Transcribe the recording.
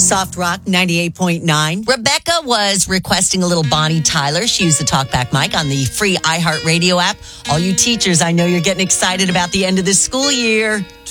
Soft Rock 98.9. Rebecca was requesting a little Bonnie Tyler. She used the TalkBack mic on the free iHeartRadio app. All you teachers, I know you're getting excited about the end of the school year.